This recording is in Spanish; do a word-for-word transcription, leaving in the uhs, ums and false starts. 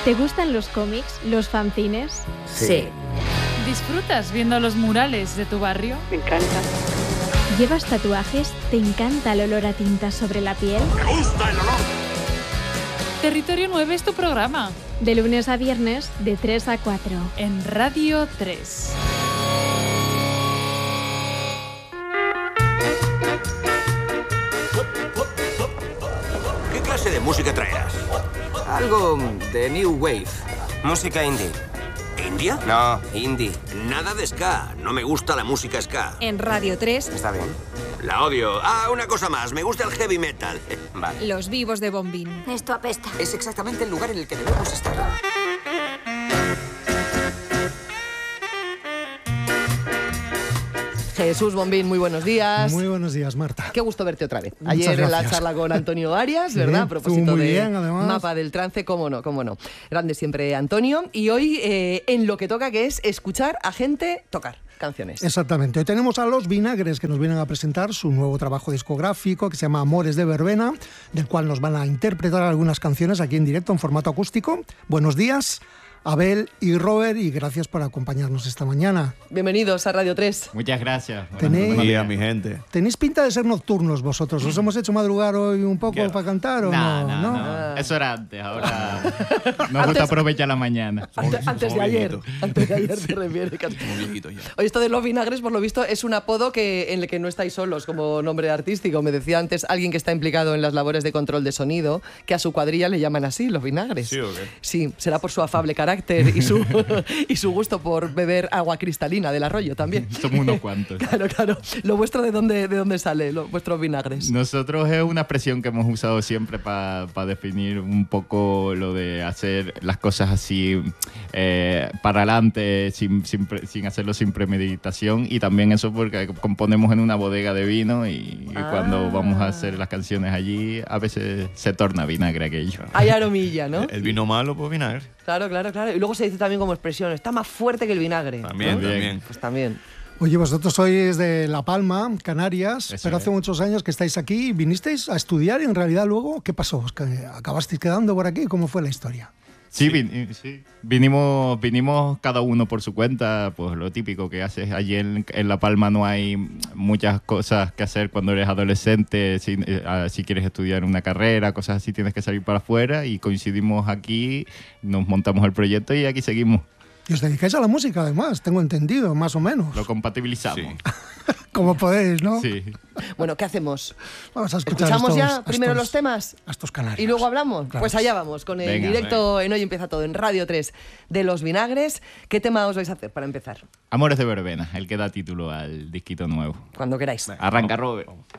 ¿Te gustan los cómics, los fanzines? Sí. ¿Disfrutas viendo los murales de tu barrio? Me encanta. ¿Llevas tatuajes? ¿Te encanta el olor a tinta sobre la piel? ¡Me gusta el olor! Territorio nueve es tu programa. De lunes a viernes, de tres a cuatro. En Radio tres. ¿Qué clase de música traerás? Algo de New Wave. Música indie. ¿India? No, indie. Nada de ska. No me gusta la música ska. En Radio tres, Está bien. La odio. Ah, una cosa más. Me gusta el heavy metal. Vale. Los Vivos de Bombín. Esto apesta. Es exactamente el lugar en el que debemos estar. Jesús Bombín, muy buenos días. Muy buenos días, Marta. Qué gusto verte otra vez. Muchas Ayer en la gracias. charla con Antonio Arias, Sí, ¿verdad? A estuvo propósito muy de bien, además. Mapa del Trance, cómo no, cómo no. Grande siempre Antonio. Y hoy eh, en lo que toca, que es escuchar a gente tocar canciones. Exactamente. Hoy tenemos a Los Vinagres, que nos vienen a presentar su nuevo trabajo discográfico que se llama Amores de Verbena, del cual nos van a interpretar algunas canciones aquí en directo en formato acústico. Buenos días, Abel y Robert, y gracias por acompañarnos esta mañana. Bienvenidos a Radio tres. Muchas gracias. Tenéis- Buenos días, mi gente. Tenéis pinta de ser nocturnos vosotros. ¿Os hemos hecho madrugar hoy un poco ¿Qué? para cantar o No, no? no, ¿No? no. Eso era antes, ahora nos Antes- gusta aprovechar la mañana. Antes, antes de ayer. Antes de ayer se refiere. Oye, esto de Los Vinagres, por lo visto, es un apodo que, en el que no estáis solos como nombre artístico. Me decía antes alguien que está implicado en las labores de control de sonido que a su cuadrilla le llaman así, Los Vinagres. ¿Sí o qué? Sí, será por su afable carácter y su, y su gusto por beber agua cristalina del arroyo también. Somos unos cuantos. Claro, claro. ¿Lo vuestro de dónde, de dónde sale, lo, vuestros vinagres? Nosotros es una expresión que hemos usado siempre para definir un poco lo de hacer las cosas así eh, para adelante, sin, sin, pre- sin hacerlo sin premeditación. Y también eso porque componemos en una bodega de vino y Ah. cuando vamos a hacer las canciones allí, a veces se torna vinagre aquello. Hay aromilla, ¿no? El vino malo, pues vinagre. Claro, claro, claro. Y luego se dice también como expresión, está más fuerte que el vinagre. También, ¿no? también. Pues también. Oye, vosotros sois de La Palma, Canarias, Eso pero es. hace muchos años que estáis aquí. ¿Vinisteis a estudiar y en realidad luego qué pasó? ¿Os que- ¿Acabasteis quedando por aquí? ¿Cómo fue la historia? Sí, vin- sí. Vinimos, vinimos cada uno por su cuenta, pues lo típico que haces. Allí en, en La Palma no hay muchas cosas que hacer cuando eres adolescente. Si, eh, ah, si quieres estudiar una carrera, cosas así, tienes que salir para afuera y coincidimos aquí, nos montamos el proyecto y aquí seguimos. Y os dedicáis a la música, además, tengo entendido, más o menos. Lo compatibilizamos. Sí. Como podéis, ¿no? Sí. Bueno, ¿qué hacemos? Vamos a escuchar ¿Escuchamos estos- ya a primero estos- los temas? a estos canarios. Y luego hablamos. Claro. Pues allá vamos, con el Venga, directo en Hoy Empieza Todo, en Radio tres, de Los Vinagres. ¿Qué tema os vais a hacer para empezar? Amores de Verbena, el que da título al disquito nuevo. Cuando queráis. Arranca, Robert.